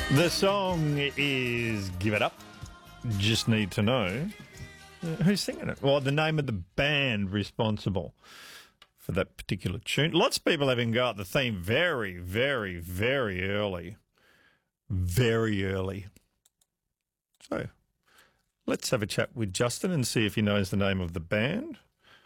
The song is Give It Up. Just need to know who's singing it. Well, the name of the band responsible for that particular tune. Lots of people having go at the theme very, very, very early. Very early. So let's have a chat with Justin and see if he knows the name of the band.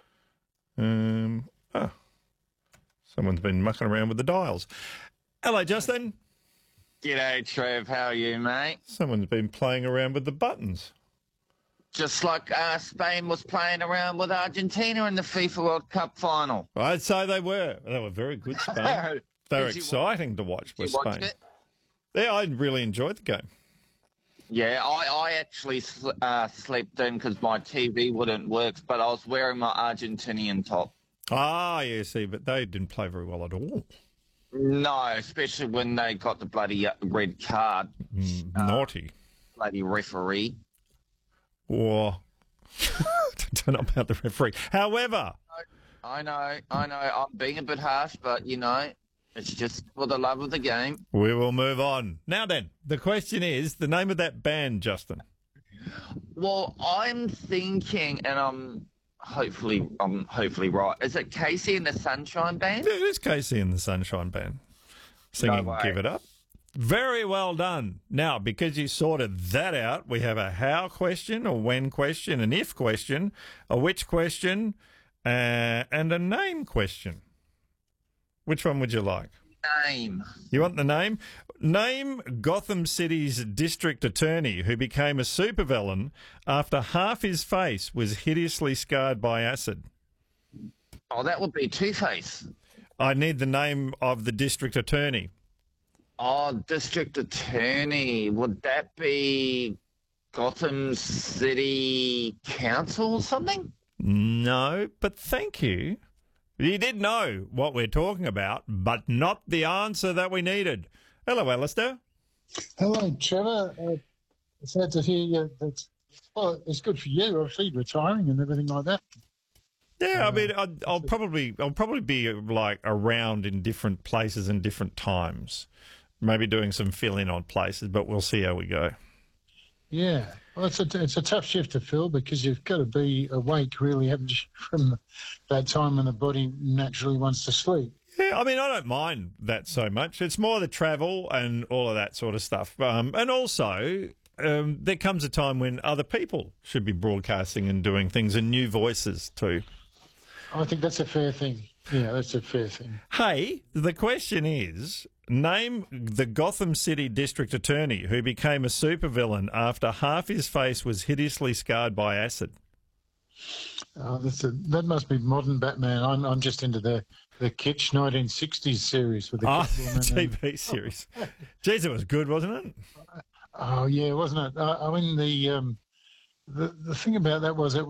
Someone's been mucking around with the dials. Hello, Justin. G'day, Trev. How are you, mate? Someone's been playing around with the buttons. Just like Spain was playing around with Argentina in the FIFA World Cup final. I'd say they were. They were very good, Spain. They were exciting to watch with Spain. It? Yeah, I really enjoyed the game. Yeah, I actually slept in because my TV wouldn't work, but I was wearing my Argentinian top. Ah, yeah, see, but they didn't play very well at all. No, especially when they got the bloody red card. Naughty. Bloody referee. Or, don't know about the referee. However. I know. I'm being a bit harsh, but, you know, it's just for the love of the game. We will move on. Now then, the question is the name of that band, Justin. Well, I'm thinking, and I'm hopefully right. Is it Casey and the Sunshine Band? It is Casey and the Sunshine Band singing No way. Give It Up. Very well done. Now, because you sorted that out, we have a how question, a when question, an if question, a which question, and a name question. Which one would you like? Name. You want the name? Name Gotham City's district attorney who became a supervillain after half his face was hideously scarred by acid. Oh, that would be Two-Face. I need the name of the district attorney. Oh, District Attorney. Would that be Gotham City Council or something? No, but thank you. You did know what we're talking about, but not the answer that we needed. Hello, Alistair. Hello, Trevor. Sad to hear you. Well, it's good for you, obviously, retiring and everything like that. Yeah, I mean, I'll probably be like around in different places and different times, maybe doing some fill-in on places, but we'll see how we go. Yeah, well, it's a tough shift to fill because you've got to be awake, really, haven't you, from that time when the body naturally wants to sleep. Yeah, I mean, I don't mind that so much. It's more the travel and all of that sort of stuff. And also, there comes a time when other people should be broadcasting and doing things and new voices too. I think that's a fair thing. Yeah, that's a fair thing. Hey, the question is, name the Gotham City District Attorney who became a supervillain after half his face was hideously scarred by acid. That must be modern Batman. I'm just into the Kitsch 1960s series with the TV series. Jeez, it was good, wasn't it? Oh yeah, wasn't it? I mean the thing about that was it